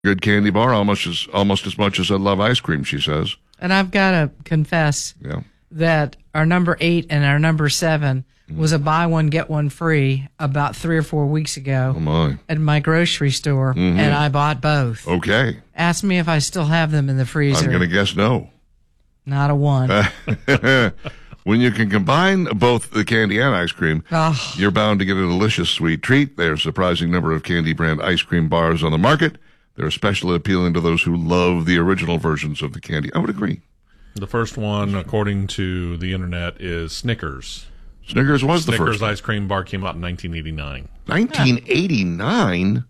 Good candy bar, almost as much as I love ice cream, she says. And I've got to confess that our number 8 and our number 7 was a buy one, get one free about 3 or 4 weeks ago at my grocery store, and I bought both. Okay. Ask me if I still have them in the freezer. I'm going to guess no. Not a one. When you can combine both the candy and ice cream, you're bound to get a delicious sweet treat. There's a surprising number of candy brand ice cream bars on the market. They're especially appealing to those who love the original versions of the candy. I would agree. The first one, according to the internet, is Snickers. Snickers was the first. Snickers ice cream bar came out in 1989. 1989?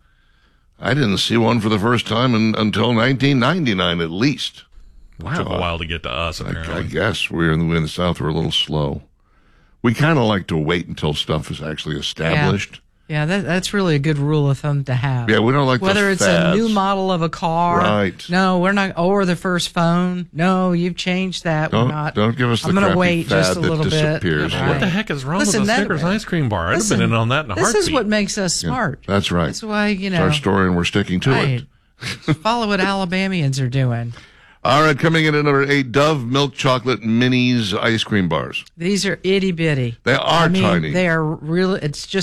I didn't see one for the first time until 1999 at least. Wow. It took a while to get to us, apparently. I guess we're in the South. We're a little slow. We kind of like to wait until stuff is actually established. Yeah, that's really a good rule of thumb to have. Yeah, we don't like whether it's fads. a new model of a car. Right. No, we're not. Or the first phone. No, you've changed that. Don't give us the crappy wait fad just a little that disappears. bit. What the heck is wrong with the Snickers ice cream bar? I'd have been in on that in a heartbeat. This is what makes us smart. Yeah, that's right. That's why, It's our story and we're sticking to it. Follow what Alabamians are doing. All right, coming in at number 8, Dove Milk Chocolate Minis ice cream bars. These are itty bitty. They are tiny. They are really.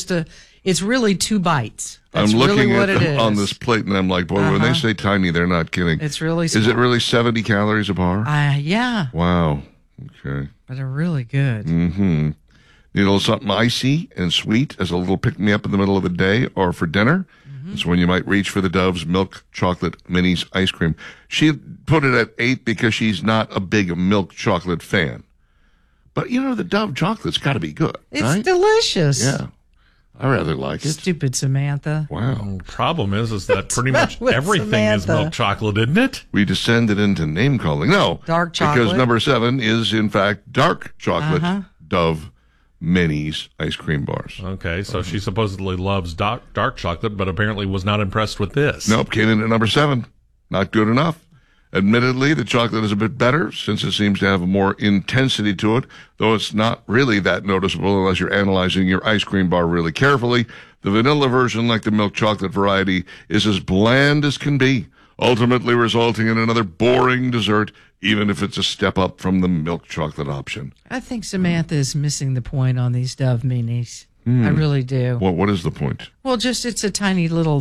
It's really 2 bites. That's I'm looking really what at it them is. on this plate, and I'm like, boy, when they say tiny, they're not kidding. It's really small. Is it really 70 calories a bar? Yeah. Wow. Okay. But they're really good. Mm-hmm. Need a little something icy and sweet as a little pick-me-up in the middle of the day or for dinner. It's when you might reach for the Dove's Milk Chocolate Minis ice cream. She put it at 8 because she's not a big milk chocolate fan. But, the Dove chocolate's got to be good, It's delicious. Yeah. I rather like it. Stupid Samantha. Wow. The problem is that pretty much everything is milk chocolate, isn't it? We descended into name calling. No. Dark chocolate. Because number 7 is, in fact, dark chocolate Dove Minis ice cream bars. Okay, so she supposedly loves dark chocolate, but apparently was not impressed with this. Nope, came in at number 7. Not good enough. Admittedly, the chocolate is a bit better since it seems to have more intensity to it, though it's not really that noticeable unless you're analyzing your ice cream bar really carefully. The vanilla version, like the milk chocolate variety, is as bland as can be, ultimately resulting in another boring dessert, even if it's a step up from the milk chocolate option. I think Samantha is missing the point on these Dove Minis. I really do. What is the point? Well, it's a tiny little,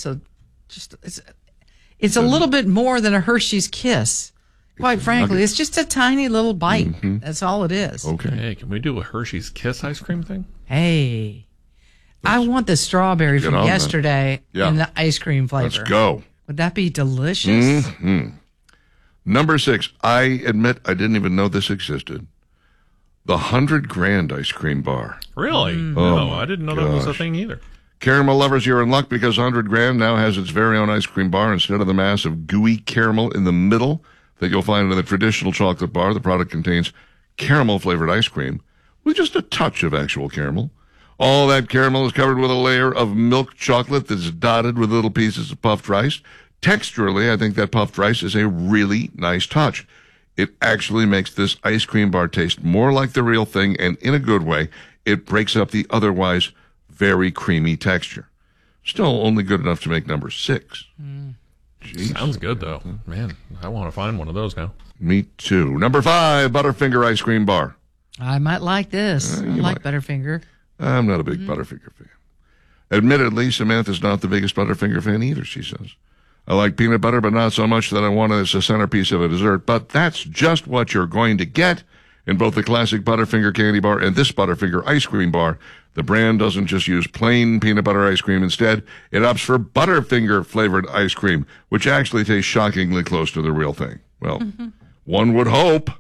it's a little bit more than a Hershey's Kiss. Quite frankly, it's just a tiny little bite. That's all it is. Okay. Hey, can we do a Hershey's Kiss ice cream thing? Hey, I want the strawberry from yesterday in the ice cream flavor. Let's go. Would that be delicious? Number 6, I admit I didn't even know this existed. The 100 Grand ice cream bar. Really? No, I didn't know that was a thing either. Caramel lovers, you're in luck because 100 Grand now has its very own ice cream bar instead of the mass of gooey caramel in the middle that you'll find in the traditional chocolate bar. The product contains caramel-flavored ice cream with just a touch of actual caramel. All that caramel is covered with a layer of milk chocolate that's dotted with little pieces of puffed rice. Texturally, I think that puffed rice is a really nice touch. It actually makes this ice cream bar taste more like the real thing, and in a good way, it breaks up the otherwise very creamy texture. Still only good enough to make number 6. Jeez. Sounds good, though. Man, I want to find one of those now. Me too. Number 5, Butterfinger ice cream bar. I might like this. I like Butterfinger. I'm not a big Butterfinger fan. Admittedly, Samantha's not the biggest Butterfinger fan either, she says. I like peanut butter, but not so much that I want it as a centerpiece of a dessert. But that's just what you're going to get in both the classic Butterfinger candy bar and this Butterfinger ice cream bar. The brand doesn't just use plain peanut butter ice cream. Instead, it opts for Butterfinger-flavored ice cream, which actually tastes shockingly close to the real thing. Well, one would hope.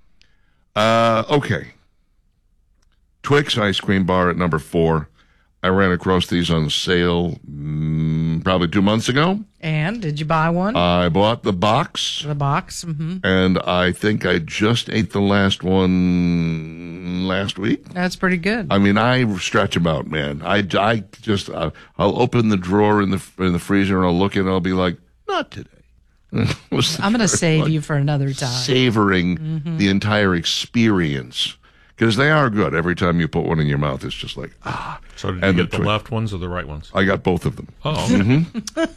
Okay. Twix ice cream bar at number 4. I ran across these on sale probably 2 months ago. And did you buy one? I bought the box. The box. And I think I just ate the last one last week. That's pretty good. I mean, I stretch them out, man. I'll open the drawer in the freezer and I'll look and I'll be like, not today. I'm going to save you for another time. Savoring the entire experience. Because they are good. Every time you put one in your mouth, it's just like, ah. So did you get the left ones or the right ones? I got both of them. Oh, okay.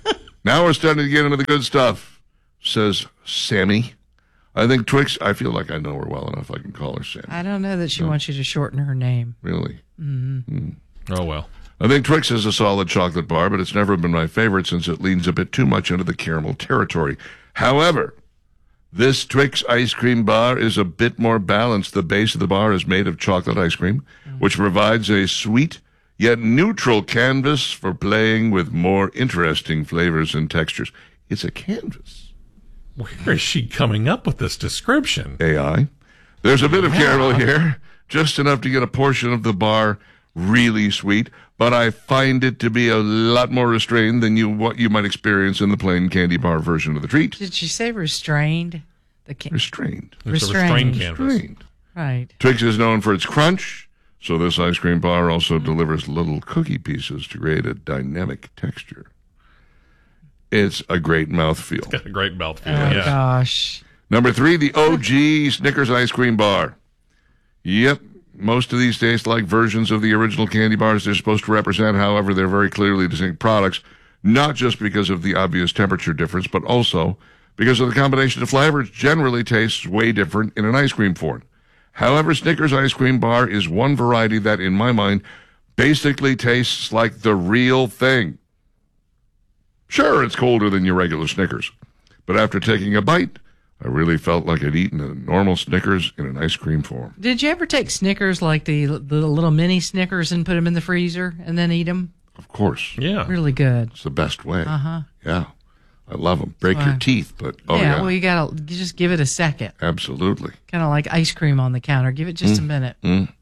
Now we're starting to get into the good stuff, says Sammy. I think Twix, I feel like I know her well enough. I can call her Sammy. I don't know that she wants you to shorten her name. Really? Mm-hmm. Oh, well. I think Twix is a solid chocolate bar, but it's never been my favorite since it leans a bit too much into the caramel territory. However, this Twix ice cream bar is a bit more balanced. The base of the bar is made of chocolate ice cream, which provides a sweet yet neutral canvas for playing with more interesting flavors and textures. It's a canvas. Where is she coming up with this description? AI. There's a bit of caramel here, just enough to get a portion of the bar really sweet, but I find it to be a lot more restrained than what you might experience in the plain candy bar version of the treat. Did she say restrained? Restrained. It's a restrained canvas. Restrained. Right. Twix is known for its crunch, so this ice cream bar also delivers little cookie pieces to create a dynamic texture. It's a great mouthfeel. Got a great mouthfeel, Oh, gosh. Number 3, the OG Snickers ice cream bar. Yep, most of these taste like versions of the original candy bars they're supposed to represent. However, they're very clearly distinct products, not just because of the obvious temperature difference, but also because of the combination of flavors generally tastes way different in an ice cream form. However, Snickers ice cream bar is one variety that, in my mind, basically tastes like the real thing. Sure, it's colder than your regular Snickers, but after taking a bite, I really felt like I'd eaten a normal Snickers in an ice cream form. Did you ever take Snickers, like the little mini Snickers, and put them in the freezer and then eat them? Of course. Yeah. Really good. It's the best way. Uh-huh. Yeah. I love them. Break your teeth, but yeah. Well, you just give it a second. Absolutely. Kind of like ice cream on the counter. Give it just a minute.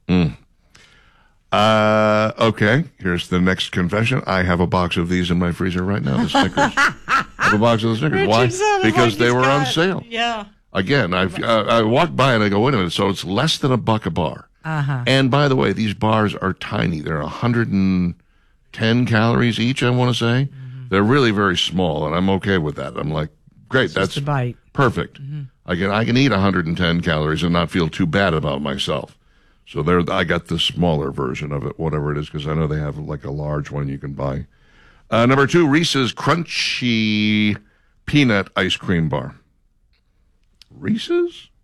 Okay, here's the next confession. I have a box of these in my freezer right now, the Snickers. I have a box of the Snickers. Why? Because they were on sale. Yeah. Again, I walked by and I go, wait a minute, so it's less than $1 a bar. Uh-huh. And by the way, these bars are tiny. They're 110 calories each, I want to say. Mm-hmm. They're really very small, and I'm okay with that. I'm like, great, that's just a bite. Perfect. Mm-hmm. I can eat 110 calories and not feel too bad about myself. So I got the smaller version of it, whatever it is, because I know they have like a large one you can buy. Number 2, Reese's Crunchy Peanut Ice Cream Bar. Reese's?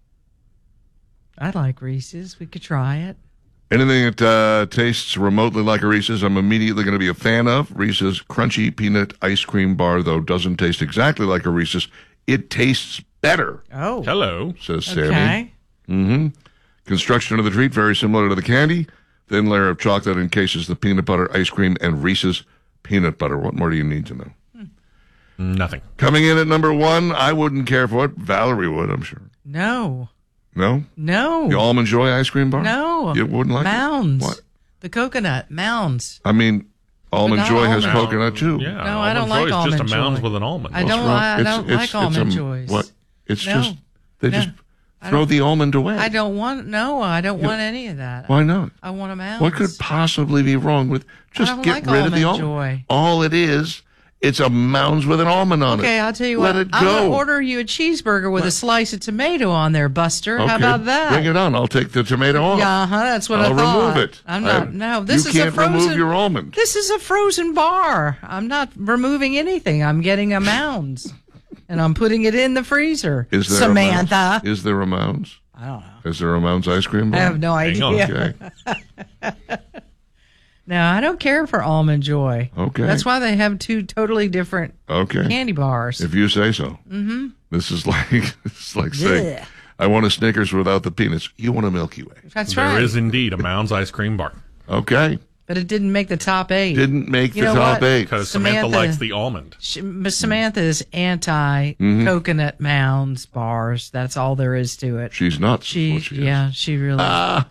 I like Reese's. We could try it. Anything that tastes remotely like a Reese's, I'm immediately going to be a fan of. Reese's Crunchy Peanut Ice Cream Bar, though, doesn't taste exactly like a Reese's. It tastes better. Oh. Hello. Says Sammy. Okay. Mm-hmm. Construction of the treat, very similar to the candy. Thin layer of chocolate encases the peanut butter ice cream and Reese's peanut butter. What more do you need to know? Nothing. Coming in at number 1, I wouldn't care for it. Valerie would, I'm sure. No. No? No. The Almond Joy ice cream bar? No. You wouldn't like Mounds. it? What? The coconut. Mounds. I mean, Almond Joy has almond. coconut too. Yeah. No, I don't like Joy is Almond just a Mounds Joy. with an almond. I don't like Almond Joys. What? It's No. just, they No. just throw the almond away. I don't want any of that. Why not? I want a Mounds. What could possibly be wrong with just I don't get like rid of the Almond almond? Joy. All it is, it's a Mounds with an almond on it. Okay, I'll tell you Let what. it I'm going to go. order you a cheeseburger with a slice of tomato on there, Buster. How about that? Bring it on. I'll take the tomato off. Yeah, that's what I'll I thought. remove it. I'm not. No, this you is a can't frozen. remove your almond. This is a frozen bar. I'm not removing anything. I'm getting a Mounds, and I'm putting it in the freezer. Is there Samantha? A Mounds? Is there a Mounds? I don't know. Is there a Mounds ice cream bar? I have no Hang on. idea. Okay. No, I don't care for Almond Joy. Okay. That's why they have 2 totally different Okay. candy bars. If you say so. Mm-hmm. This is like saying, Ugh. I want a Snickers without the peanuts. You want a Milky Way. That's There right. is indeed a Mounds ice cream bar. Okay. But it didn't make the top 8. Didn't make You the know top what? 8. Because Samantha Samantha- likes the almond. Miss Samantha is anti-coconut Mounds bars. That's all there is to it. She's nuts. She is what she is. she really.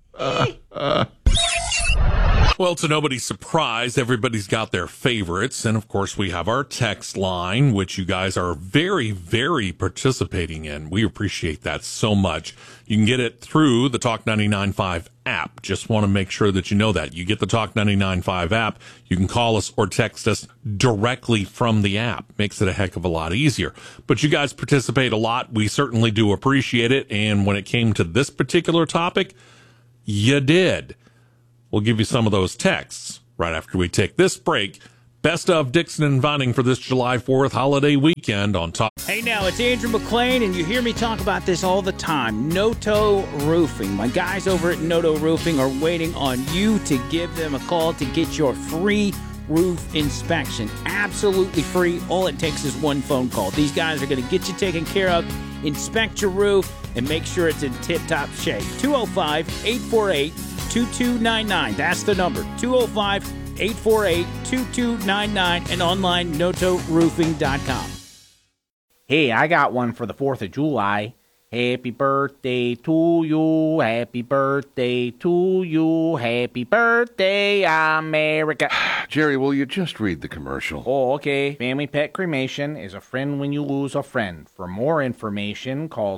Well, to nobody's surprise, everybody's got their favorites. And of course, we have our text line, which you guys are very, very participating in. We appreciate that so much. You can get it through the Talk 99.5 app. Just want to make sure that you know that. You get the Talk 99.5 app. You can call us or text us directly from the app. Makes it a heck of a lot easier. But you guys participate a lot. We certainly do appreciate it. And when it came to this particular topic, you did. We'll give you some of those texts right after we take this break. Best of Dixon and Vining for this July 4th holiday weekend on top. Hey now, it's Andrew McLean, and you hear me talk about this all the time. Noto Roofing. My guys over at Noto Roofing are waiting on you to give them a call to get your free roof inspection. Absolutely free. All it takes is one phone call. These guys are going to get you taken care of, inspect your roof, and make sure it's in tip-top shape. 205-848-2299. That's the number. 205-848-2299 and online notoroofing.com. Hey, I got one for the 4th of July. Happy birthday to you, happy birthday to you, happy birthday, America. Jerry, will you just read the commercial? Oh, okay. Family Pet Cremation is a friend when you lose a friend. For more information, call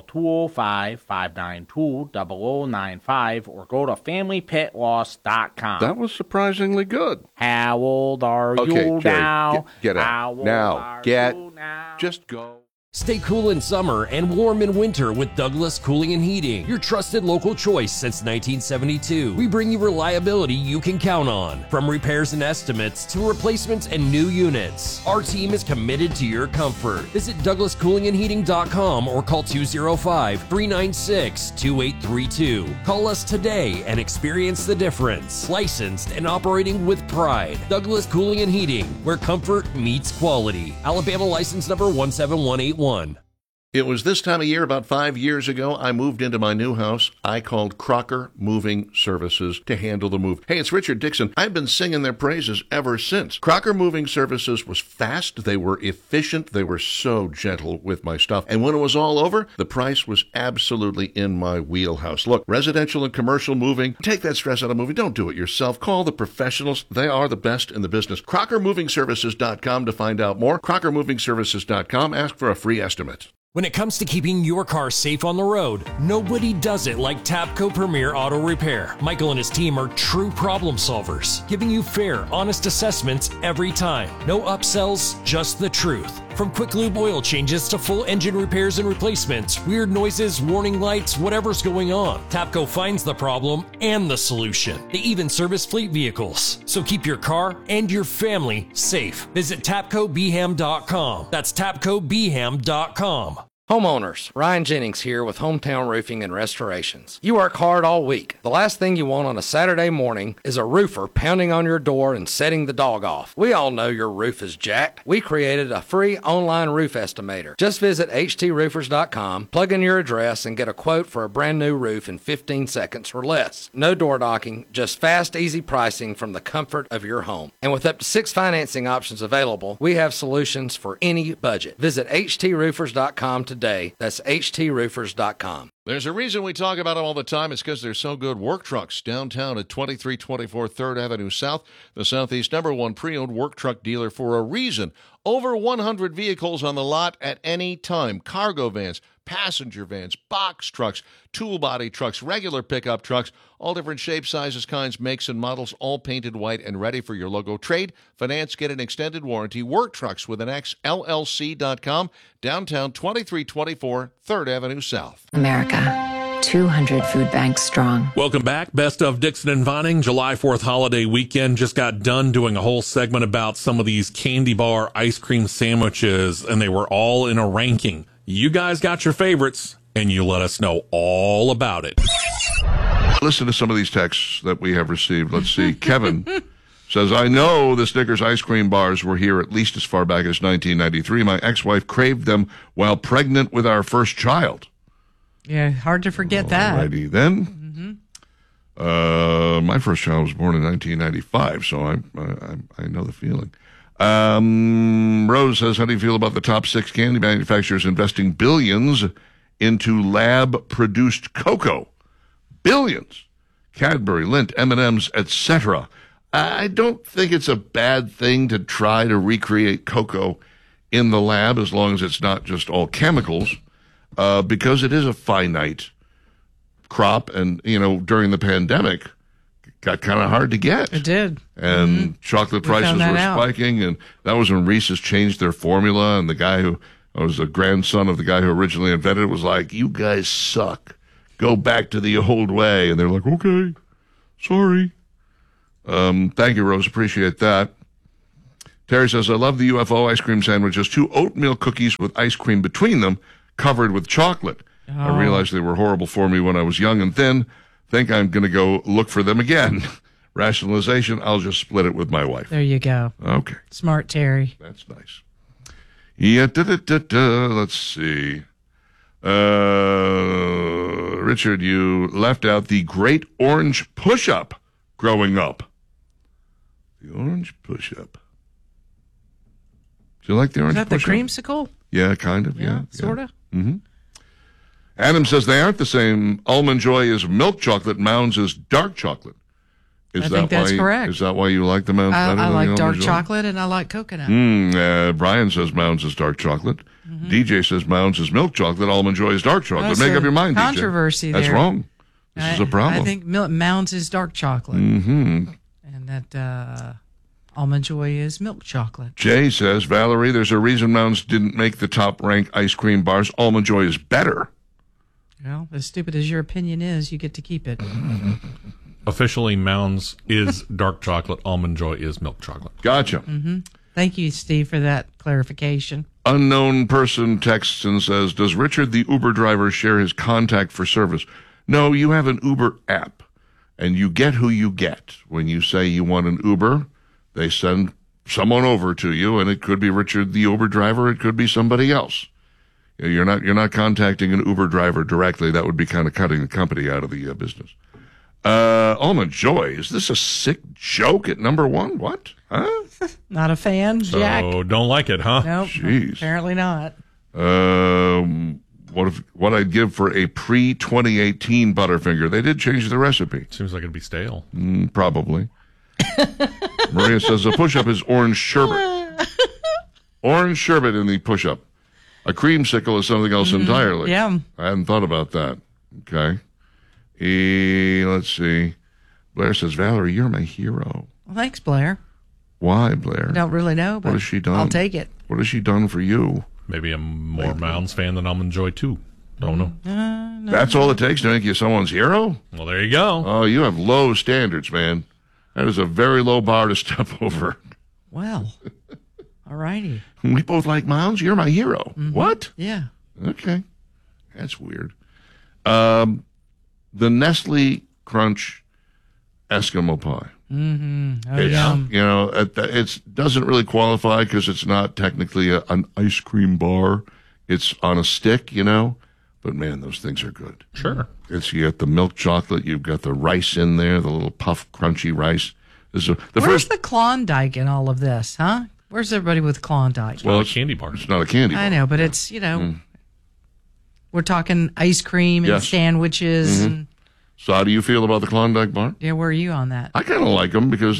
205-592-0095 or go to FamilyPetLoss.com. That was surprisingly good. How old are you Jerry, now? Get out. How old Now, are get, you now? just go. Stay cool in summer and warm in winter with Douglas Cooling and Heating, your trusted local choice since 1972. We bring you reliability you can count on, from repairs and estimates to replacements and new units. Our team is committed to your comfort. Visit DouglasCoolingandHeating.com or call 205-396-2832. Call us today and experience the difference. Licensed and operating with pride. Douglas Cooling and Heating, where comfort meets quality. Alabama license number 17181. It was this time of year, about 5 years ago, I moved into my new house. I called Crocker Moving Services to handle the move. Hey, it's Richard Dixon. I've been singing their praises ever since. Crocker Moving Services was fast. They were efficient. They were so gentle with my stuff. And when it was all over, the price was absolutely in my wheelhouse. Look, residential and commercial moving, take that stress out of moving. Don't do it yourself. Call the professionals. They are the best in the business. CrockerMovingServices.com to find out more. CrockerMovingServices.com. Ask for a free estimate. When it comes to keeping your car safe on the road, nobody does it like Tapco Premier Auto Repair. Michael and his team are true problem solvers, giving you fair, honest assessments every time. No upsells, just the truth. From quick lube oil changes to full engine repairs and replacements, weird noises, warning lights, whatever's going on, Tapco finds the problem and the solution. They even service fleet vehicles. So keep your car and your family safe. Visit TapcoBeham.com. That's TapcoBeham.com. Homeowners, Ryan Jennings here with Hometown Roofing and Restorations. You work hard all week. The last thing you want on a Saturday morning is a roofer pounding on your door and setting the dog off. We all know your roof is jacked. We created a free online roof estimator. Just visit HTRoofers.com, plug in your address, and get a quote for a brand new roof in 15 seconds or less. No door knocking, just fast, easy pricing from the comfort of your home. And with up to 6 financing options available, we have solutions for any budget. Visit HTRoofers.com today. That's HTRoofers.com. There's a reason we talk about them all the time. It's because they're so good. Work Trucks downtown at 2324 3rd Avenue South, the Southeast #1 pre-owned work truck dealer for a reason. Over 100 vehicles on the lot at any time. Cargo vans, passenger vans, box trucks, tool body trucks, regular pickup trucks, all different shapes, sizes, kinds, makes, and models, all painted white and ready for your logo. Trade, finance, get an extended warranty. Work Trucks with an X, LLC.com, downtown 2324 3rd Avenue South. America. 200 food banks strong. Welcome back. Best of Dixon and Vining. July 4th holiday weekend. Just got done doing a whole segment about some of these candy bar ice cream sandwiches, and they were all in a ranking. You guys got your favorites, and you let us know all about it. Listen to some of these texts that we have received. Let's see. Kevin says, I know the Snickers ice cream bars were here at least as far back as 1993. My ex-wife craved them while pregnant with our first child. Yeah, hard to forget that. Alrighty then. My first child was born in 1995, so I know the feeling. Rose says, how do you feel about the top 6 candy manufacturers investing billions into lab-produced cocoa? Billions. Cadbury, Lindt, M&M's, etc. I don't think it's a bad thing to try to recreate cocoa in the lab as long as it's not just all chemicals. Because it is a finite crop, and, during the pandemic, it got kind of hard to get. It did. And chocolate prices were spiking, and that was when Reese's changed their formula, and the guy who was the grandson of the guy who originally invented it was like, you guys suck. Go back to the old way. And they're like, okay, sorry. Thank you, Rose. Appreciate that. Terry says, I love the UFO ice cream sandwiches. 2 oatmeal cookies with ice cream between them, covered with chocolate. Oh. I realized they were horrible for me when I was young and thin. Think I'm going to go look for them again. Rationalization, I'll just split it with my wife. There you go. Okay. Smart, Terry. That's nice. Yeah, let's see. Richard, you left out the Great Orange Push-Up growing up. The Orange Push-Up. Do you like the Orange Push-Up? Is that the creamsicle? Yeah, kind of, yeah. Sort of. Mm-hmm. Adam says they aren't the same. Almond Joy is milk chocolate. Mounds is dark chocolate. I think that's correct. Is that why you like the Mounds better? I like dark Joy? chocolate and I like coconut. Brian says Mounds is dark chocolate. Mm-hmm. DJ says Mounds is milk chocolate. Almond Joy is dark chocolate. Make up your mind, controversy DJ. There. That's wrong. This is a problem. I think Mounds is dark chocolate. Mm-hmm. And that Almond Joy is milk chocolate. Jay says, Valerie, there's a reason Mounds didn't make the top rank ice cream bars. Almond Joy is better. Well, as stupid as your opinion is, you get to keep it. Officially, Mounds is dark chocolate. Almond Joy is milk chocolate. Gotcha. Mm-hmm. Thank you, Steve, for that clarification. Unknown person texts and says, does Richard, the Uber driver, share his contact for service? No, you have an Uber app, and you get who you get. When you say you want an Uber, they send someone over to you, and it could be Richard, the Uber driver. It could be somebody else. You're not contacting an Uber driver directly. That would be kind of cutting the company out of the business. Almond Joy, is this a sick joke at number 1? What? Huh? Not a fan, Jack? Oh, don't like it, huh? Nope. Jeez. Apparently not. What I'd give for a pre-2018 Butterfinger. They did change the recipe. Seems like it'd be stale. Probably. Maria says the push-up is orange sherbet. Orange sherbet in the push-up. A creamsicle is something else entirely. Yeah. I hadn't thought about that. Okay. Let's see. Blair says, Valerie, you're my hero. Well, thanks, Blair. Why, Blair? I don't really know, but what has she done? I'll take it. What has she done for you? Maybe I'm more Mounds fan than Almond Joy, too. Don't know. No. That's all it takes to make you someone's hero? Well, there you go. Oh, you have low standards, man. That is a very low bar to step over. Well, all righty. We both like Mounds. You're my hero. Mm-hmm. What? Yeah. Okay. That's weird. The Nestle Crunch Eskimo pie. Mm-hmm. Oh, yum. You know, it doesn't really qualify because it's not technically an ice cream bar. It's on a stick, you know. But, man, those things are good. Sure. You got the milk chocolate. You've got the rice in there, the little puff, crunchy rice. Where's the Klondike in all of this, huh? Where's everybody with Klondike? Well, it's a candy bar. It's not a candy bar. I know, but it's, we're talking ice cream and sandwiches. Mm-hmm. So how do you feel about the Klondike bar? Yeah, where are you on that? I kind of like them because,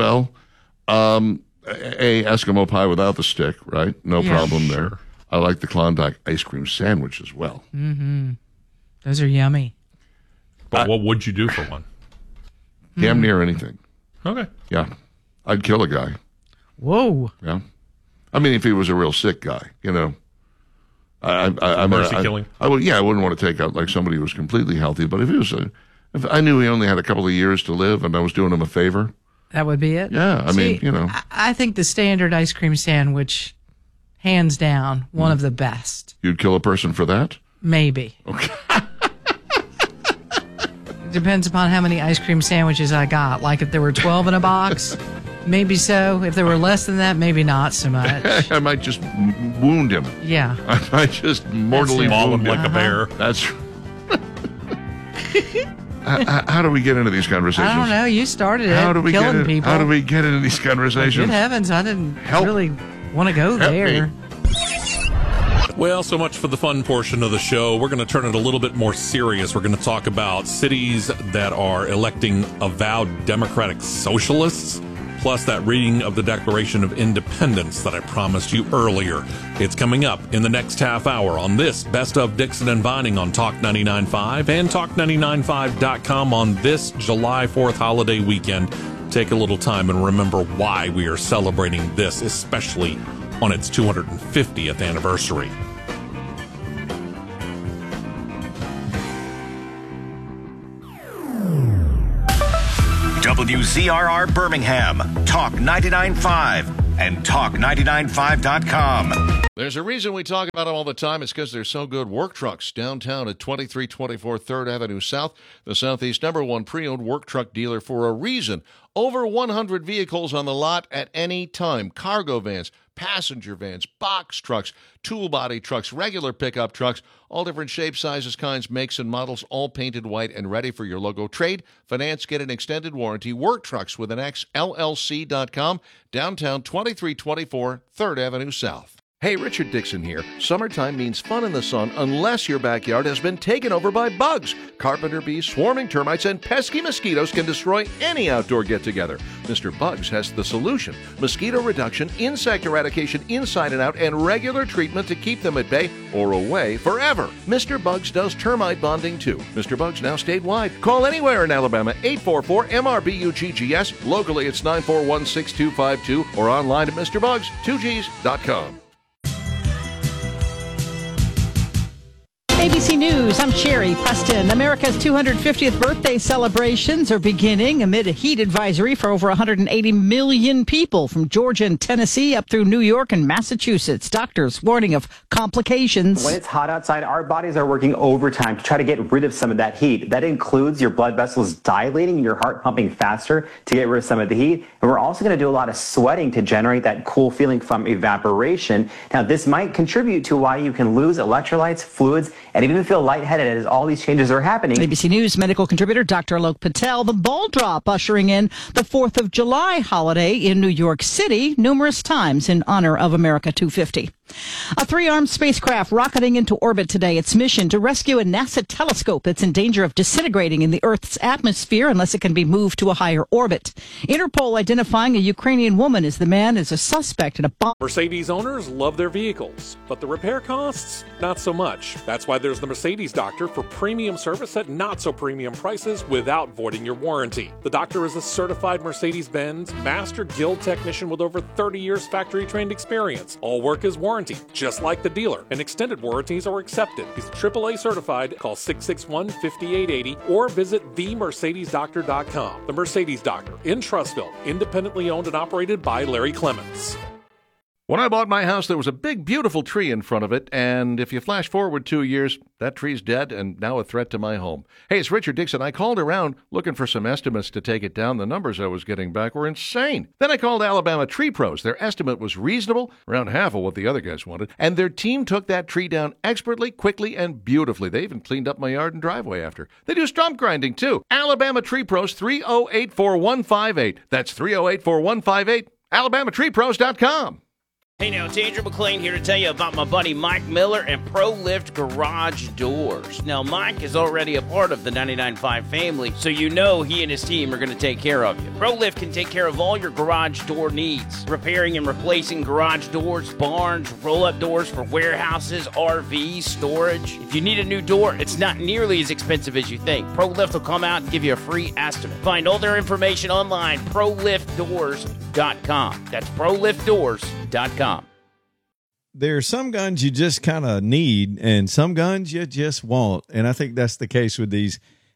Eskimo pie without the stick, right? No problem there. Sure. I like the Klondike ice cream sandwich as well. Mm-hmm. Those are yummy. But what would you do for one? Damn near anything. Okay. Yeah. I'd kill a guy. Whoa. Yeah. I mean, if he was a real sick guy, you know. Mercy killing? I wouldn't want to take out like somebody who was completely healthy, but if I knew he only had a couple of years to live and I was doing him a favor. That would be it? Yeah. I mean, you know. I think the standard ice cream sandwich, hands down, one of the best. You'd kill a person for that? Maybe. Okay. It depends upon how many ice cream sandwiches I got. Like if there were 12 in a box, maybe so. If there were less than that, maybe not so much. I might just wound him. Yeah. I might just mortally maul him wound like a bear. That's. How do we get into these conversations? I don't know. You started it. Killing people. How do we get into these conversations? Good heavens, I didn't really want to go there. Me. Well, so much for the fun portion of the show. We're going to turn it a little bit more serious. We're going to talk about cities that are electing avowed Democratic socialists, plus that reading of the Declaration of Independence that I promised you earlier. It's coming up in the next half hour on this Best of Dixon and Vining on Talk 99.5 and Talk995.com on this July 4th holiday weekend. Take a little time and remember why we are celebrating this, especially on its 250th anniversary. WZRR Birmingham, Talk 99.5, and talk995.com. There's a reason we talk about them all the time. It's because they're so good. Work Trucks, downtown at 2324 3rd Avenue South, the Southeast #1 pre-owned work truck dealer for a reason. Over 100 vehicles on the lot at any time. Cargo vans, passenger vans, box trucks, tool body trucks, regular pickup trucks, all different shapes, sizes, kinds, makes, and models, all painted white and ready for your logo. Trade, finance, get an extended warranty. Work Trucks with an X, LLC.com, downtown 2324 3rd Avenue South. Hey, Richard Dixon here. Summertime means fun in the sun unless your backyard has been taken over by bugs. Carpenter bees, swarming termites, and pesky mosquitoes can destroy any outdoor get-together. Mr. Bugs has the solution. Mosquito reduction, insect eradication inside and out, and regular treatment to keep them at bay or away forever. Mr. Bugs does termite bonding too. Mr. Bugs now statewide. Call anywhere in Alabama, 844-MRBUGGS. Locally, it's 941-6252 or online at MrBugs2Gs.com. ABC News, I'm Sherry Preston. America's 250th birthday celebrations are beginning amid a heat advisory for over 180 million people from Georgia and Tennessee up through New York and Massachusetts. Doctors warning of complications. When it's hot outside, our bodies are working overtime to try to get rid of some of that heat. That includes your blood vessels dilating and your heart pumping faster to get rid of some of the heat. And we're also going to do a lot of sweating to generate that cool feeling from evaporation. Now, this might contribute to why you can lose electrolytes, fluids, and even feel lightheaded as all these changes are happening. ABC News medical contributor Dr. Alok Patel. The ball drop ushering in the 4th of July holiday in New York City numerous times in honor of America 250. A 3-armed spacecraft rocketing into orbit today. Its mission to rescue a NASA telescope that's in danger of disintegrating in the Earth's atmosphere unless it can be moved to a higher orbit. Interpol identifying a Ukrainian woman as the man is a suspect in a bomb. Mercedes owners love their vehicles, but the repair costs, not so much. That's why there's the Mercedes Doctor for premium service at not so premium prices without voiding your warranty. The Doctor is a certified Mercedes-Benz Master Guild technician with over 30 years factory trained experience. All work is warranty, just like the dealer, and extended warranties are accepted. He's AAA certified. Call 661-5880 or visit themercedesdoctor.com. The Mercedes Doctor in Trussville, independently owned and operated by Larry Clements. When I bought my house, there was a big, beautiful tree in front of it, and if you flash forward 2 years, that tree's dead and now a threat to my home. Hey, it's Richard Dixon. I called around looking for some estimates to take it down. The numbers I was getting back were insane. Then I called Alabama Tree Pros. Their estimate was reasonable, around half of what the other guys wanted, and their team took that tree down expertly, quickly, and beautifully. They even cleaned up my yard and driveway after. They do stump grinding, too. Alabama Tree Pros, 308-4158. That's 308-4158. AlabamaTreePros.com. Hey now, it's Andrew McLean here to tell you about my buddy Mike Miller and ProLift Garage Doors. Now, Mike is already a part of the 99.5 family, so you know he and his team are going to take care of you. ProLift can take care of all your garage door needs, repairing and replacing garage doors, barns, roll-up doors for warehouses, RVs, storage. If you need a new door, it's not nearly as expensive as you think. ProLift will come out and give you a free estimate. Find all their information online, ProLiftDoors.com. That's ProLiftDoors.com. There are some guns you just kind of need and some guns you just want. And I think that's the case with these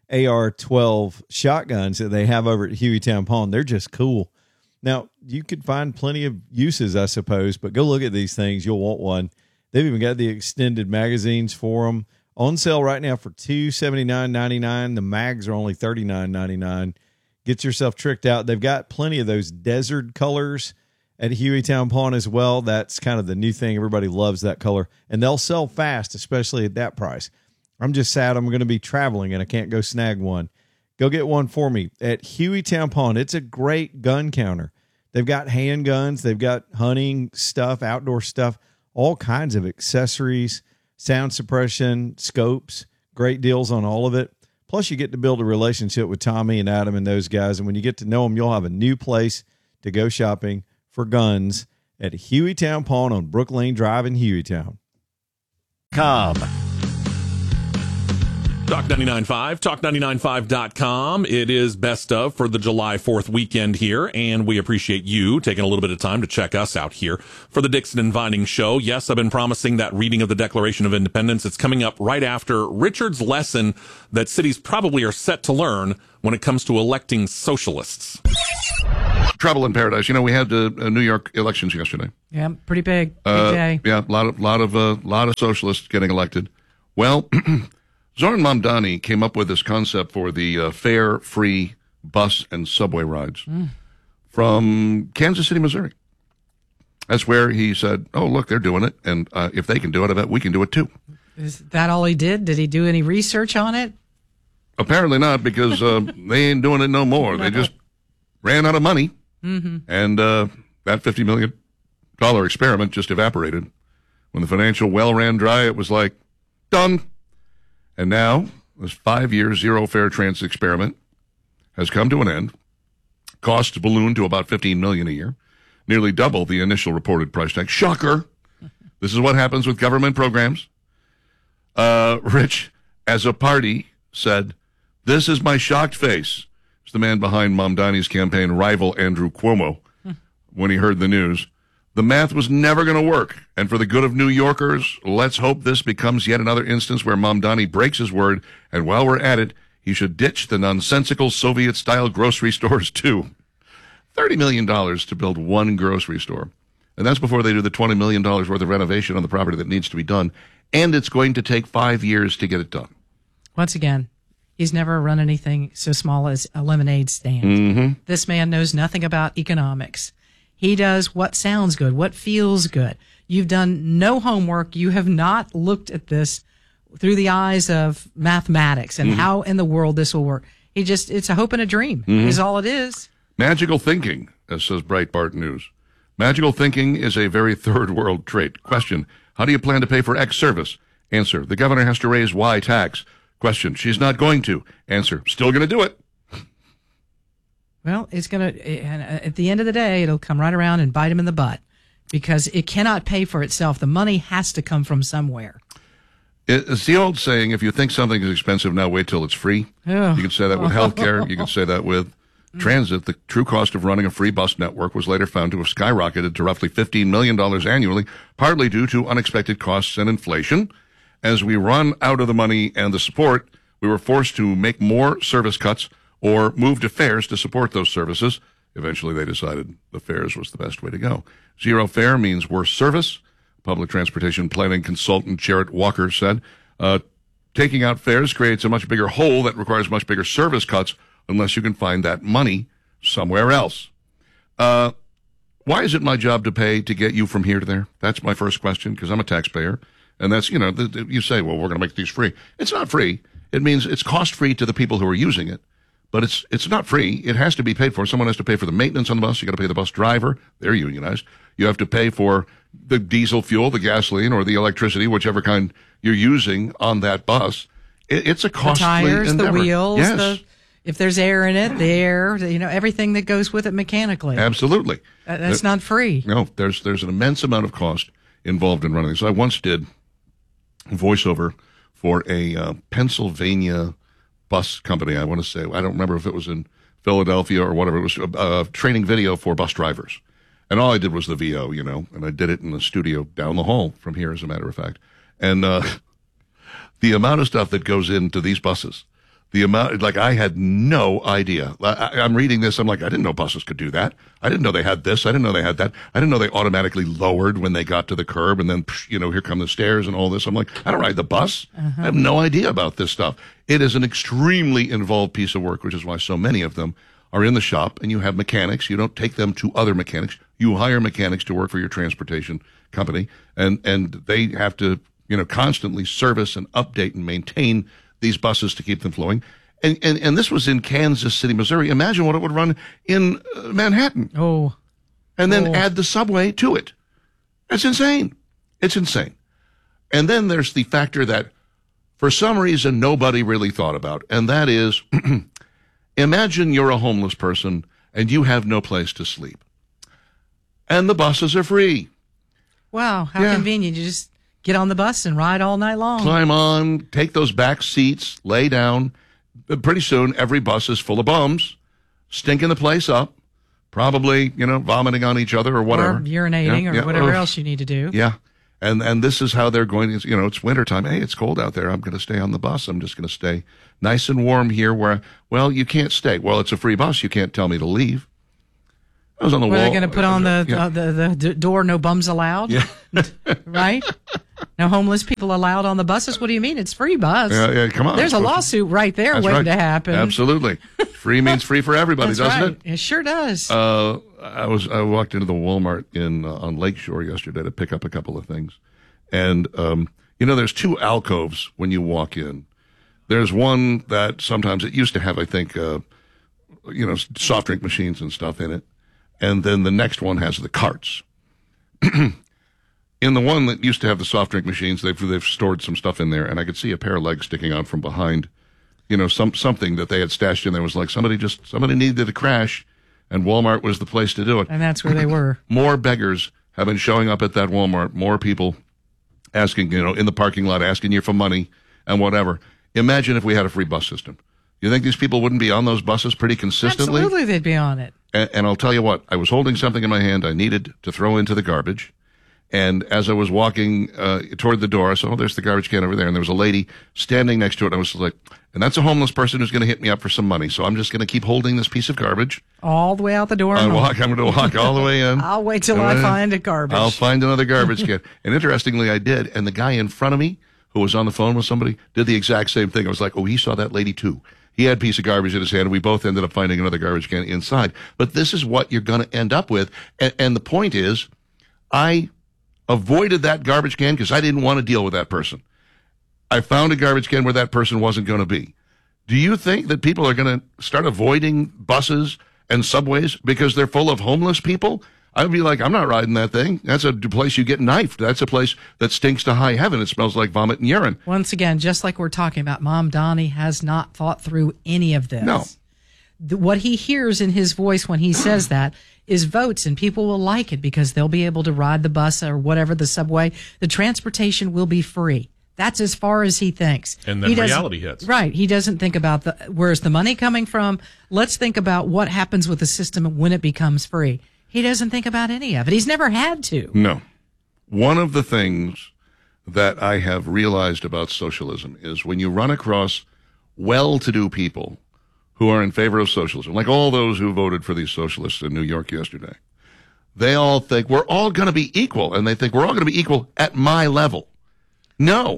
AR-12 shotguns that they have over at Hueytown Pawn. They're just cool. Now, you could find plenty of uses, I suppose, but go look at these things. You'll want one. They've even got the extended magazines for them. On sale right now for $279.99. The mags are only $39.99. Get yourself tricked out. They've got plenty of those desert colors at Hueytown Pawn as well. That's kind of the new thing. Everybody loves that color, and they'll sell fast, especially at that price. I'm just sad I'm going to be traveling and I can't go snag one. Go get one for me at Hueytown Pawn. It's a great gun counter. They've got handguns. They've got hunting stuff, outdoor stuff, all kinds of accessories, sound suppression, scopes, great deals on all of it. Plus, you get to build a relationship with Tommy and Adam and those guys, and when you get to know them, you'll have a new place to go shopping for guns at Hueytown Pawn on Brook Lane Drive in Hueytown. Talk 99.5, talk995.com. It is best of for the July 4th weekend here, and we appreciate you taking a little bit of time to check us out here for the Dixon and Vining Show. Yes, I've been promising that reading of the Declaration of Independence. It's coming up right after Richard's lesson that cities probably are set to learn when it comes to electing socialists. trouble in paradise. You know, we had the New York elections yesterday. Yeah, pretty big. Big day. Yeah, a lot of socialists getting elected. Well, Zoran Mamdani came up with this concept for the fare free bus and subway rides from Kansas City, Missouri. That's where he said, "Oh, look, they're doing it, and if they can do it, I bet we can do it too." Is that all he did? Did he do any research on it? Apparently not, because they ain't doing it no more. They just ran out of money, and that $50 million experiment just evaporated. When the financial well ran dry, it was like, done. And now, this 5-year zero-fare transit experiment has come to an end. Costs ballooned to about $15 million a year, nearly double the initial reported price tag. Shocker! This is what happens with government programs. Rich, as a party, said, "This is my shocked face." It's the man behind Mamdani's campaign rival, Andrew Cuomo, when he heard the news. The math was never going to work, and for the good of New Yorkers, let's hope this becomes yet another instance where Mamdani breaks his word, and while we're at it, he should ditch the nonsensical Soviet-style grocery stores, too. $30 million to build one grocery store, and that's before they do the $20 million worth of renovation on the property that needs to be done, and it's going to take 5 years to get it done. Once again, he's never run anything so small as a lemonade stand. This man knows nothing about economics. He does what sounds good, what feels good. You've done no homework. You have not looked at this through the eyes of mathematics and how in the world this will work. It's a hope and a dream is all it is. Magical thinking, as says Breitbart News. Magical thinking is a very third world trait. Question, how do you plan to pay for X service? Answer, the governor has to raise Y tax. Question, she's not going to. Answer, still going to do it. Well, it's going to, at the end of the day, it'll come right around and bite him in the butt because it cannot pay for itself. The money has to come from somewhere. It's the old saying, if you think something is expensive now, wait till it's free. You can say that with healthcare. You can say that with transit. The true cost of running a free bus network was later found to have skyrocketed to roughly $15 million annually, partly due to unexpected costs and inflation. As we run out of the money and the support, we were forced to make more service cuts or move to fares to support those services. Eventually, they decided the fares was the best way to go. Zero fare means worse service. Public transportation planning consultant Jarrett Walker said, taking out fares creates a much bigger hole that requires much bigger service cuts unless you can find that money somewhere else. Why is it my job to pay to get you from here to there? That's my first question, because I'm a taxpayer. And that's, you say, well, we're going to make these free. It's not free. It means it's cost-free to the people who are using it. But it's not free. It has to be paid for. Someone has to pay for the maintenance on the bus. You got to pay the bus driver. They're unionized. You have to pay for the diesel fuel, the gasoline, or the electricity, whichever kind you're using on that bus. It's a costly the tires, endeavor. The wheels, yes. If there's air in it, the air, everything that goes with it mechanically. Absolutely. That's not free. No, there's an immense amount of cost involved in running this. I once did voiceover for a Pennsylvania bus company, I want to say. I don't remember if it was in Philadelphia or whatever. It was a training video for bus drivers. And all I did was the VO, and I did it in the studio down the hall from here, as a matter of fact. And the amount of stuff that goes into these buses, I had no idea. I'm reading this, I'm like, I didn't know buses could do that. I didn't know they had this. I didn't know they had that. I didn't know they automatically lowered when they got to the curb, and then, here come the stairs and all this. I'm like, I don't ride the bus. I have no idea about this stuff. It is an extremely involved piece of work, which is why so many of them are in the shop, and you have mechanics. You don't take them to other mechanics. You hire mechanics to work for your transportation company, and they have to, constantly service and update and maintain these buses to keep them flowing. And this was in Kansas City, Missouri. Imagine what it would run in Manhattan. Oh. And then add the subway to it. It's insane. It's insane. And then there's the factor that for some reason nobody really thought about, and that is, imagine you're a homeless person and you have no place to sleep. And the buses are free. Wow, how convenient. You just get on the bus and ride all night long. Climb on, take those back seats, lay down. Pretty soon, every bus is full of bums, stinking the place up, probably, vomiting on each other or whatever. Or urinating or whatever else you need to do. Yeah. And this is how they're going to, it's wintertime. Hey, it's cold out there. I'm going to stay on the bus. I'm just going to stay nice and warm here where, well, you can't stay. Well, it's a free bus. You can't tell me to leave. I was on the wall. Were they going to put on the door, no bums allowed? Yeah. Right? No homeless people allowed on the buses? What do you mean? It's free bus. Yeah, come on. There's a lawsuit right there waiting to happen. Absolutely. Free means free for everybody, That's doesn't right. it? It sure does. I walked into the Walmart on Lakeshore yesterday to pick up a couple of things. And, there's two alcoves when you walk in. There's one that sometimes it used to have, I think, soft drink machines and stuff in it. And then the next one has the carts. In the one that used to have the soft drink machines, they've stored some stuff in there, and I could see a pair of legs sticking out from behind, something that they had stashed in there. Was like somebody needed to crash, and Walmart was the place to do it. And that's where they were. More beggars have been showing up at that Walmart. More people asking, in the parking lot, asking you for money and whatever. Imagine if we had a free bus system. You think these people wouldn't be on those buses pretty consistently? Absolutely, they'd be on it. And I'll tell you what, I was holding something in my hand I needed to throw into the garbage. And as I was walking toward the door, I saw, there's the garbage can over there. And there was a lady standing next to it. And I was like, and that's a homeless person who's going to hit me up for some money. So I'm just going to keep holding this piece of garbage. All the way out the door. I'm going to walk all the way in. I'll wait till I find a garbage. I'll find another garbage can. And interestingly, I did. And the guy in front of me who was on the phone with somebody did the exact same thing. I was like, he saw that lady too. He had a piece of garbage in his hand, and we both ended up finding another garbage can inside. But this is what you're going to end up with. And the point is, I avoided that garbage can because I didn't want to deal with that person. I found a garbage can where that person wasn't going to be. Do you think that people are going to start avoiding buses and subways because they're full of homeless people? I'd be like, I'm not riding that thing. That's a place you get knifed. That's a place that stinks to high heaven. It smells like vomit and urine. Once again, just like we're talking about, Mom Donnie has not thought through any of this. No. What he hears in his voice when he says that is votes, and people will like it because they'll be able to ride the bus or whatever, the subway. The transportation will be free. That's as far as he thinks. And then reality hits. Right. He doesn't think about where's the money coming from. Let's think about what happens with the system when it becomes free. He doesn't think about any of it. He's never had to. No. One of the things that I have realized about socialism is when you run across well-to-do people who are in favor of socialism, like all those who voted for these socialists in New York yesterday, they all think we're all going to be equal, and they think we're all going to be equal at my level. No,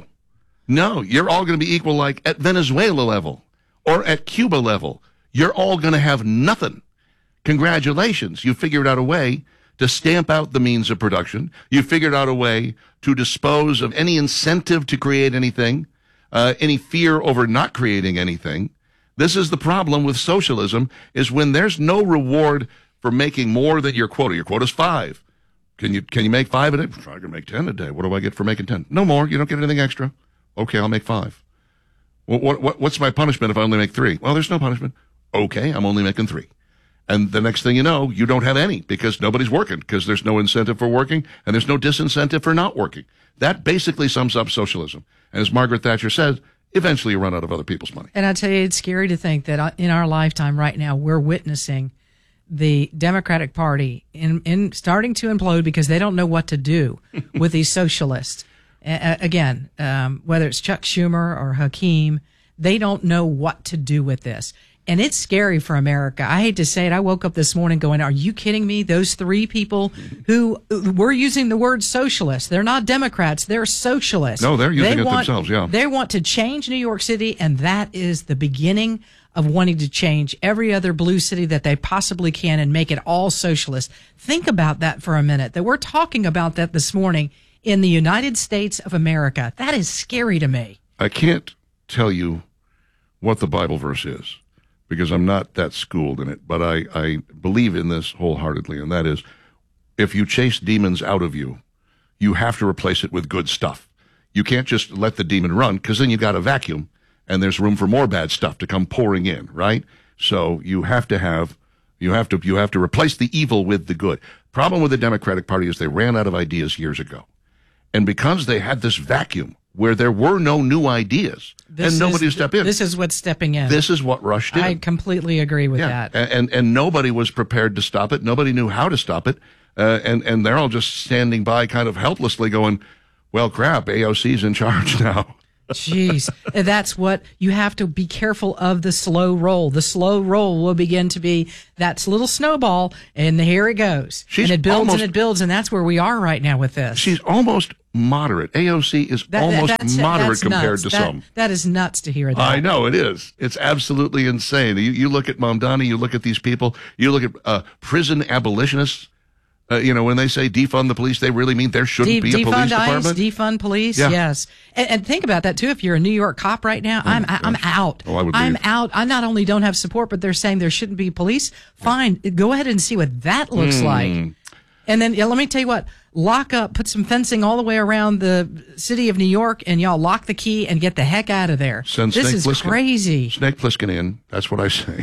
you're all going to be equal like at Venezuela level or at Cuba level. You're all going to have nothing. Congratulations, you figured out a way to stamp out the means of production. You figured out a way to dispose of any incentive to create anything, any fear over not creating anything. This is the problem with socialism, is when there's no reward for making more than your quota. Your quota's 5. Can you make 5 a day? I can make 10 a day. What do I get for making 10? No more. You don't get anything extra. Okay, I'll make 5. What's my punishment if I only make 3? Well, there's no punishment. Okay, I'm only making 3. And the next thing you know, you don't have any because nobody's working, because there's no incentive for working and there's no disincentive for not working. That basically sums up socialism. And as Margaret Thatcher said, eventually you run out of other people's money. And I tell you, it's scary to think that in our lifetime right now, we're witnessing the Democratic Party in starting to implode because they don't know what to do with these socialists. Again, whether it's Chuck Schumer or Hakeem, they don't know what to do with this. And it's scary for America. I hate to say it. I woke up this morning going, are you kidding me? Those 3 people who were using the word socialist, they're not Democrats, they're socialists. No, they're using it themselves, yeah. They want to change New York City, and that is the beginning of wanting to change every other blue city that they possibly can and make it all socialist. Think about that for a minute, that we're talking about that this morning in the United States of America. That is scary to me. I can't tell you what the Bible verse is, because I'm not that schooled in it, but I believe in this wholeheartedly, and that is, if you chase demons out of you, you have to replace it with good stuff. You can't just let the demon run, because then you got a vacuum, and there's room for more bad stuff to come pouring in, right? So you have to replace the evil with the good. Problem with the Democratic Party is they ran out of ideas years ago, and because they had this vacuum where there were no new ideas and nobody stepped in. This is what's stepping in. This is what rushed in. I completely agree with that. And nobody was prepared to stop it. Nobody knew how to stop it. And they're all just standing by kind of helplessly going, well, crap, AOC's in charge now. Jeez. That's what you have to be careful of, the slow roll. The slow roll will begin to be that little snowball, and here it goes. And it builds and it builds, and that's where we are right now with this. She's almost moderate. AOC is almost moderate compared to some. That is nuts to hear that. I know, it is. It's absolutely insane. You look at Mamdani, you look at these people, you look at prison abolitionists. When they say defund the police, they really mean there shouldn't be a police department. Defund police, yes. And think about that too. If you're a New York cop right now, I'm out. Oh, I would I'm leave. out. I not only don't have support, but they're saying there shouldn't be police. Fine, go ahead and see what that looks like. And then let me tell you what. Lock up, put some fencing all the way around the city of New York, and y'all lock the key and get the heck out of there. Send this Snake is Plissken. Crazy. Snake Plissken in. That's what I say.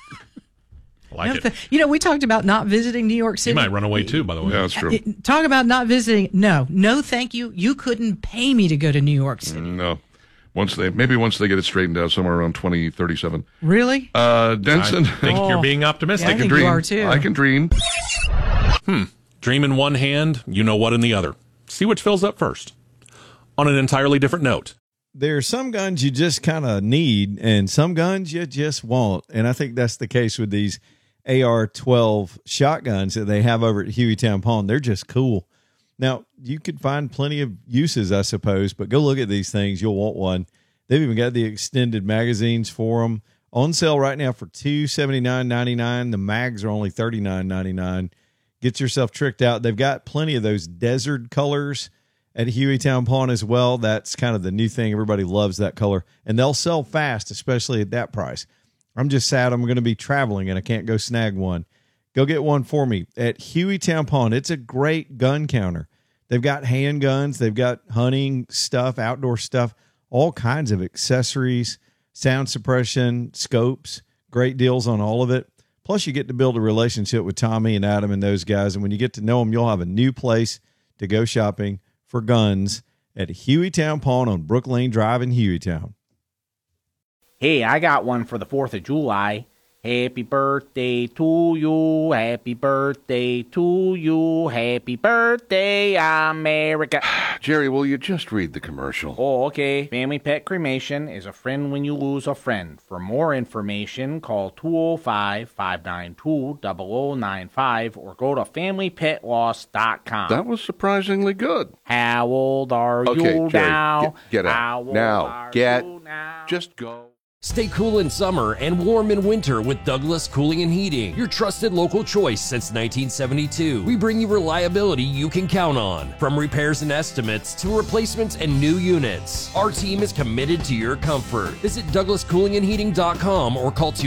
We talked about not visiting New York City. He might run away too, by the way. Yeah, that's true. Talk about not visiting. No, thank you. You couldn't pay me to go to New York City. No. Once they get it straightened out somewhere around 2037. Really? Denson. I think you're being optimistic. Yeah, I think you are too. I can dream. Dream in one hand, you know what in the other. See which fills up first. On an entirely different note. There are some guns you just kind of need, and some guns you just want. And I think that's the case with these AR-12 shotguns that they have over at Hueytown Pawn. They're just cool. Now, you could find plenty of uses, I suppose, but go look at these things. You'll want one. They've even got the extended magazines for them. On sale right now for $279.99. The mags are only $39.99. Get yourself tricked out. They've got plenty of those desert colors at Hueytown Pawn as well. That's kind of the new thing. Everybody loves that color. And they'll sell fast, especially at that price. I'm just sad I'm going to be traveling and I can't go snag one. Go get one for me at Hueytown Pawn. It's a great gun counter. They've got handguns. They've got hunting stuff, outdoor stuff, all kinds of accessories, sound suppression, scopes, great deals on all of it. Plus, you get to build a relationship with Tommy and Adam and those guys. And when you get to know them, you'll have a new place to go shopping for guns at Hueytown Pawn on Brook Lane Drive in Hueytown. Hey, I got one for the 4th of July. Happy birthday to you, happy birthday to you, happy birthday, America. Jerry, will you just read the commercial? Oh, okay. Family Pet Cremation is a friend when you lose a friend. For more information, call 205-592-0095 or go to FamilyPetLoss.com. That was surprisingly good. How old are you Jerry, now? Get out. How old Now, are get. you now? Just go. Stay cool in summer and warm in winter with Douglas Cooling and Heating, your trusted local choice since 1972. We bring you reliability you can count on, from repairs and estimates to replacements and new units. Our team is committed to your comfort. Visit DouglasCoolingandHeating.com or call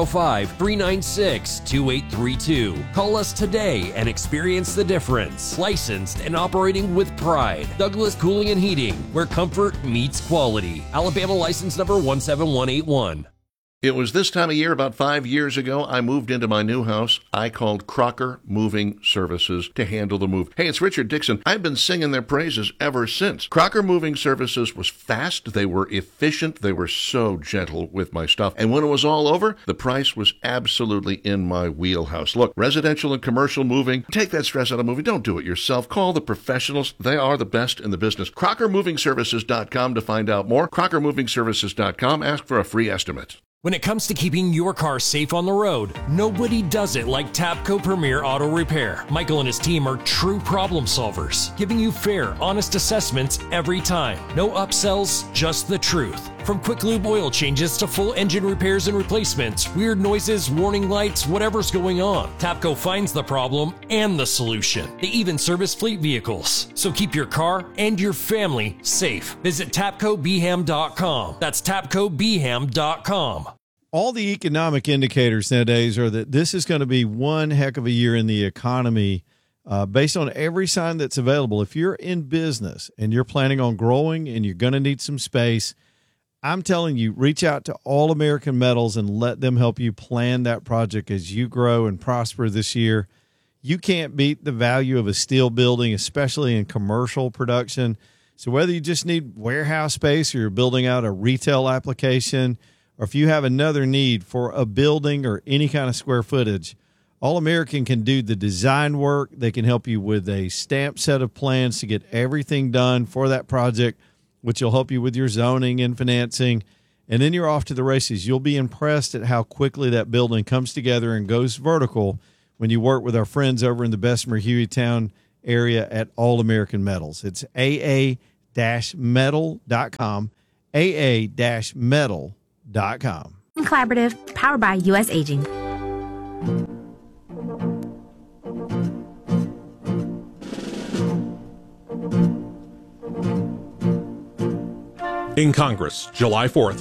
205-396-2832. Call us today and experience the difference. Licensed and operating with pride. Douglas Cooling and Heating, where comfort meets quality. Alabama license number 17181. It was this time of year, about 5 years ago, I moved into my new house. I called Crocker Moving Services to handle the move. Hey, it's Richard Dixon. I've been singing their praises ever since. Crocker Moving Services was fast. They were efficient. They were so gentle with my stuff. And when it was all over, the price was absolutely in my wheelhouse. Look, residential and commercial moving, take that stress out of moving. Don't do it yourself. Call the professionals. They are the best in the business. CrockerMovingServices.com to find out more. CrockerMovingServices.com. Ask for a free estimate. When it comes to keeping your car safe on the road, nobody does it like Tapco Premier Auto Repair. Michael and his team are true problem solvers, giving you fair, honest assessments every time. No upsells, just the truth. From quick lube oil changes to full engine repairs and replacements, weird noises, warning lights, whatever's going on, Tapco finds the problem and the solution. They even service fleet vehicles. So keep your car and your family safe. Visit TapcoBham.com. That's TapcoBham.com. All the economic indicators nowadays are that this is going to be one heck of a year in the economy based on every sign that's available. If you're in business and you're planning on growing and you're going to need some space, I'm telling you, reach out to All American Metals and let them help you plan that project as you grow and prosper this year. You can't beat the value of a steel building, especially in commercial production. So whether you just need warehouse space or you're building out a retail application, or if you have another need for a building or any kind of square footage, All American can do the design work. They can help you with a stamped set of plans to get everything done for that project. which will help you with your zoning and financing. And then you're off to the races. You'll be impressed at how quickly that building comes together and goes vertical when you work with our friends over in the Bessemer Hueytown area at All American Metals. It's aa-metal.com, aa-metal.com. Collaborative, powered by U.S. Aging. In Congress, July 4th,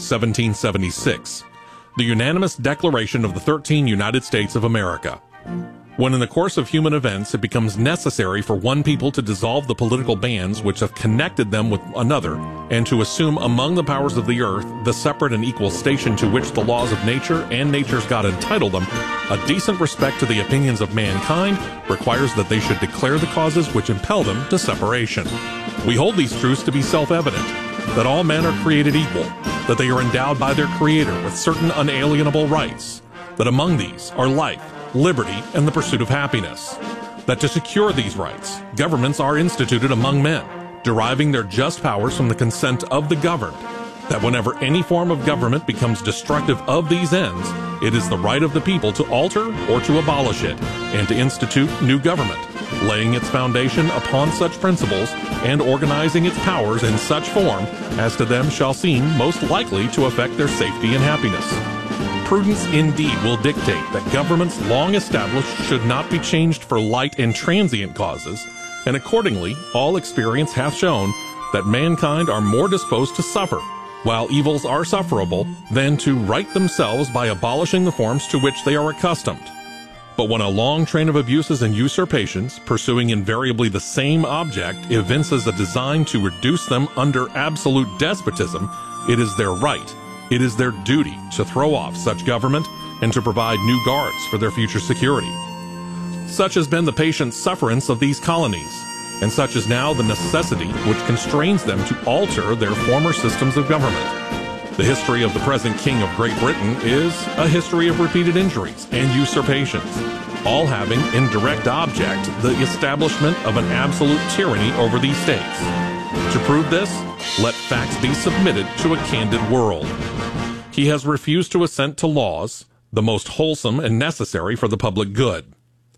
1776, the unanimous Declaration of the 13 United States of America. When in the course of human events it becomes necessary for one people to dissolve the political bands which have connected them with another, and to assume among the powers of the earth the separate and equal station to which the laws of nature and nature's God entitle them, a decent respect to the opinions of mankind requires that they should declare the causes which impel them to separation. We hold these truths to be self-evident, that all men are created equal, that they are endowed by their Creator with certain unalienable rights, that among these are life, liberty, and the pursuit of happiness, that to secure these rights, governments are instituted among men, deriving their just powers from the consent of the governed, that whenever any form of government becomes destructive of these ends, it is the right of the people to alter or to abolish it, and to institute new government, laying its foundation upon such principles and organizing its powers in such form as to them shall seem most likely to affect their safety and happiness. Prudence indeed will dictate that governments long established should not be changed for light and transient causes, and accordingly all experience hath shown that mankind are more disposed to suffer, while evils are sufferable, than to right themselves by abolishing the forms to which they are accustomed. But when a long train of abuses and usurpations, pursuing invariably the same object, evinces a design to reduce them under absolute despotism, it is their right, it is their duty to throw off such government and to provide new guards for their future security. Such has been the patient sufferance of these colonies, and such is now the necessity which constrains them to alter their former systems of government. The history of the present King of Great Britain is a history of repeated injuries and usurpations, all having in direct object the establishment of an absolute tyranny over these states. To prove this, let facts be submitted to a candid world. He has refused to assent to laws, the most wholesome and necessary for the public good.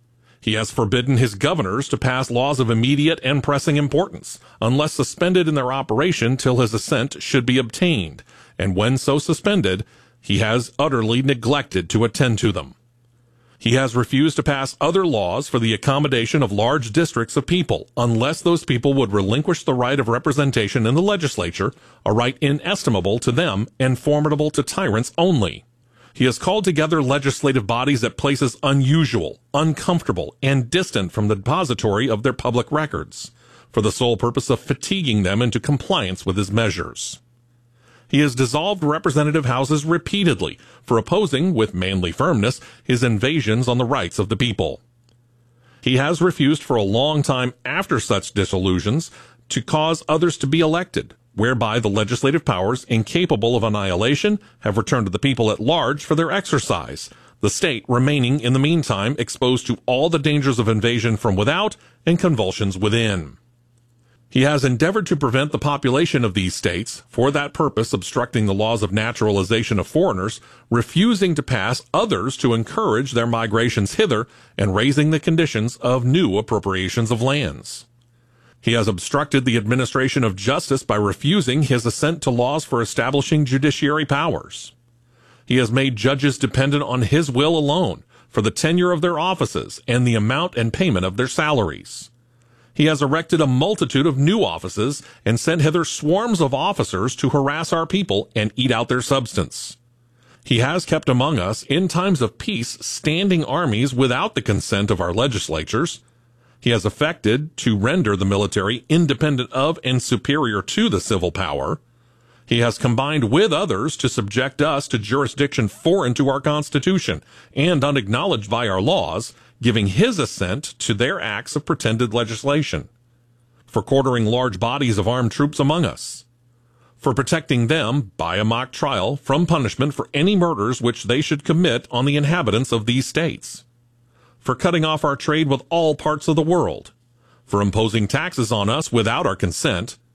He has forbidden his governors to pass laws of immediate and pressing importance, unless suspended in their operation till his assent should be obtained, and when so suspended, he has utterly neglected to attend to them. He has refused to pass other laws for the accommodation of large districts of people, unless those people would relinquish the right of representation in the legislature, a right inestimable to them and formidable to tyrants only. He has called together legislative bodies at places unusual, uncomfortable, and distant from the depository of their public records, for the sole purpose of fatiguing them into compliance with his measures. He has dissolved representative houses repeatedly for opposing, with manly firmness, his invasions on the rights of the people. He has refused for a long time after such dissolutions to cause others to be elected, whereby the legislative powers, incapable of annihilation, have returned to the people at large for their exercise, the state remaining in the meantime exposed to all the dangers of invasion from without and convulsions within. He has endeavored to prevent the population of these states, for that purpose obstructing the laws of naturalization of foreigners, refusing to pass others to encourage their migrations hither, and raising the conditions of new appropriations of lands. He has obstructed the administration of justice by refusing his assent to laws for establishing judiciary powers. He has made judges dependent on his will alone for the tenure of their offices and the amount and payment of their salaries. He has erected a multitude of new offices and sent hither swarms of officers to harass our people and eat out their substance. He has kept among us, in times of peace, standing armies without the consent of our legislatures. He has affected to render the military independent of and superior to the civil power. He has combined with others to subject us to jurisdiction foreign to our Constitution and unacknowledged by our laws, giving his assent to their acts of pretended legislation, for quartering large bodies of armed troops among us, for protecting them, by a mock trial, from punishment for any murders which they should commit on the inhabitants of these states, for cutting off our trade with all parts of the world, for imposing taxes on us without our consent,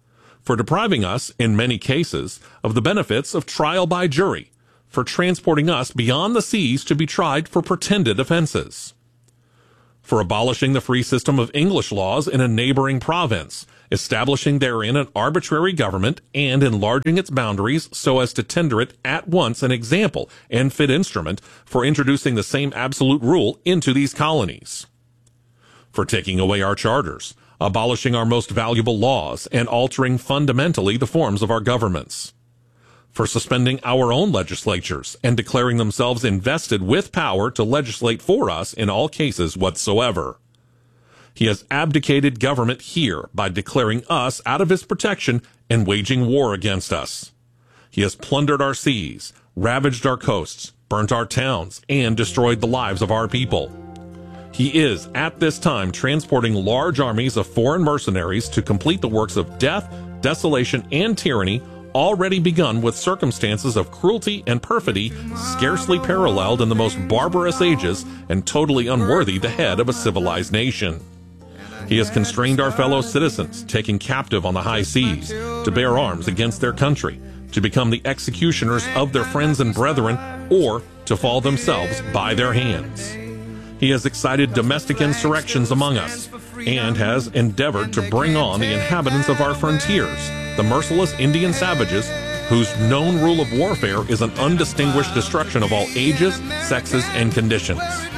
for depriving us, in many cases, of the benefits of trial by jury, for transporting us beyond the seas to be tried for pretended offenses, for abolishing the free system of English laws in a neighboring province, establishing therein an arbitrary government and enlarging its boundaries so as to tender it at once an example and fit instrument for introducing the same absolute rule into these colonies, for taking away our charters, abolishing our most valuable laws, and altering fundamentally the forms of our governments, for suspending our own legislatures and declaring themselves invested with power to legislate for us in all cases whatsoever. He has abdicated government here by declaring us out of his protection and waging war against us. He has plundered our seas, ravaged our coasts, burnt our towns, and destroyed the lives of our people. He is, at this time, transporting large armies of foreign mercenaries to complete the works of death, desolation, and tyranny already begun with circumstances of cruelty and perfidy scarcely paralleled in the most barbarous ages and totally unworthy the head of a civilized nation. He has constrained our fellow citizens, taken captive on the high seas, to bear arms against their country, to become the executioners of their friends and brethren, or to fall themselves by their hands. He has excited domestic insurrections among us, and has endeavored to bring on the inhabitants of our frontiers, the merciless Indian savages, whose known rule of warfare is an undistinguished destruction of all ages, sexes, and conditions.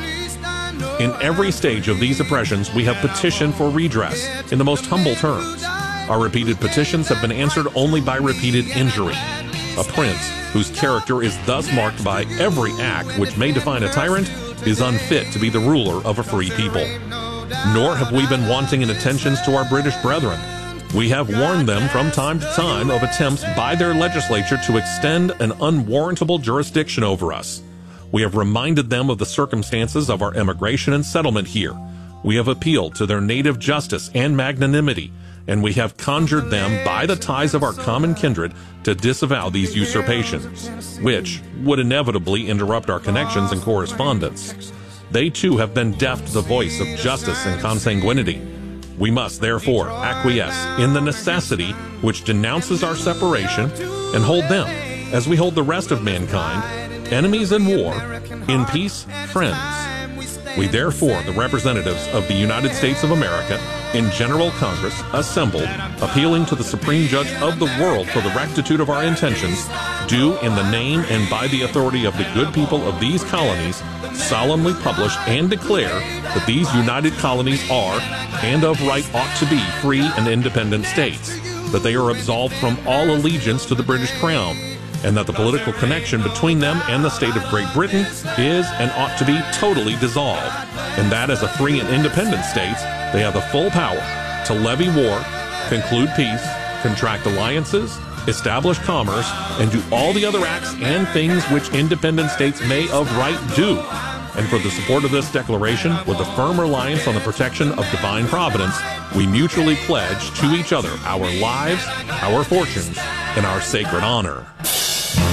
In every stage of these oppressions, we have petitioned for redress in the most humble terms. Our repeated petitions have been answered only by repeated injury. A prince whose character is thus marked by every act which may define a tyrant is unfit to be the ruler of a free people. Nor have we been wanting in attentions to our British brethren. We have warned them from time to time of attempts by their legislature to extend an unwarrantable jurisdiction over us. We have reminded them of the circumstances of our emigration and settlement here. We have appealed to their native justice and magnanimity, and we have conjured them by the ties of our common kindred to disavow these usurpations, which would inevitably interrupt our connections and correspondence. They too have been deaf to the voice of justice and consanguinity. We must, therefore, acquiesce in the necessity which denounces our separation and hold them, as we hold the rest of mankind, enemies in war, in peace, friends. We therefore, the representatives of the United States of America, in General Congress, assembled, appealing to the Supreme Judge of the world for the rectitude of our intentions, do, in the name and by the authority of the good people of these colonies, solemnly publish and declare that these united colonies are, and of right ought to be, free and independent states, that they are absolved from all allegiance to the British Crown, and that the political connection between them and the state of Great Britain is and ought to be totally dissolved, and that as a free and independent states, they have the full power to levy war, conclude peace, contract alliances, establish commerce, and do all the other acts and things which independent states may of right do. And for the support of this declaration, with a firm reliance on the protection of divine providence, we mutually pledge to each other our lives, our fortunes, and our sacred honor.